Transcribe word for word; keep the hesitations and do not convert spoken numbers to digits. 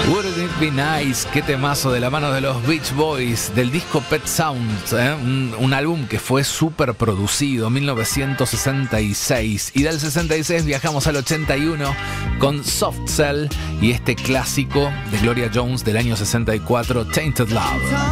Wouldn't It Be Nice, qué temazo de la mano de los Beach Boys, del disco Pet Sounds, ¿eh? un, un álbum que fue súper producido, mil novecientos sesenta y seis, y del sesenta y seis viajamos al ochenta y uno con Soft Cell y este clásico de Gloria Jones del año sesenta y cuatro, Tainted Love.